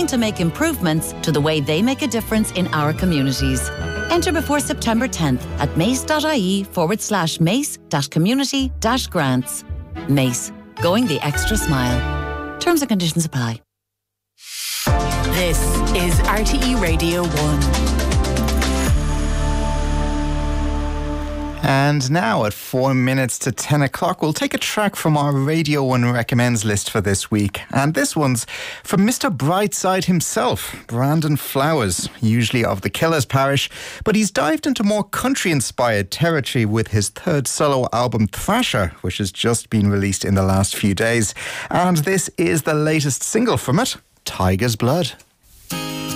looking to make improvements to the way they make a difference in our communities. Enter before September 10th at mace.ie/mace-community-grants. Mace, going the extra mile. Terms and conditions apply. This is RTE Radio 1. And now at 4 minutes to 10 o'clock, we'll take a track from our Radio 1 Recommends list for this week. And this one's from Mr. Brightside himself, Brandon Flowers, usually of the Killers Parish, but he's dived into more country-inspired territory with his third solo album, Thrasher, which has just been released in the last few days. And this is the latest single from it, Tiger's Blood.